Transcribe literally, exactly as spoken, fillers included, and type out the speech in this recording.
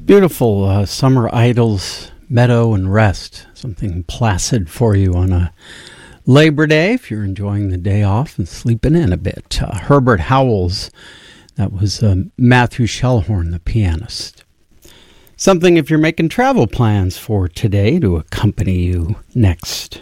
Beautiful uh, Summer Idols, Meadow and Rest. Something placid for you on a Labor Day if you're enjoying the day off and sleeping in a bit. Uh, Herbert Howells, that was uh, Matthew Shellhorn, the pianist. Something if you're making travel plans for today to accompany you next